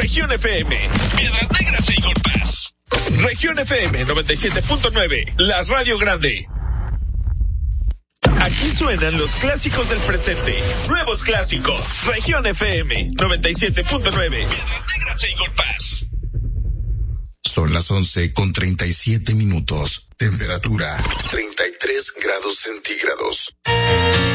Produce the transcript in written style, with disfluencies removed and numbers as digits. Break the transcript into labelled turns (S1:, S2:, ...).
S1: Región FM, Piedras Negras e Eagle Pass. Región FM 97.9, la radio grande. Aquí suenan los clásicos del presente. Nuevos clásicos. Región FM 97.9, Piedras Negras e Eagle Pass.
S2: Son las 11:37. Temperatura 33 grados centígrados.